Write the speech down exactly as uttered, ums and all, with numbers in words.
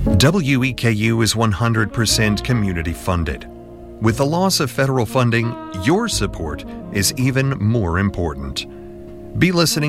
W E K U is one hundred percent community funded. With the loss of federal funding, your support is even more important. Be listening